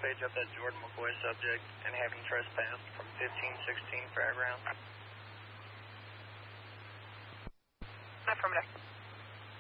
page up that Jordan McCoy subject and have him trespassed from 1516 Fairground. Affirmative.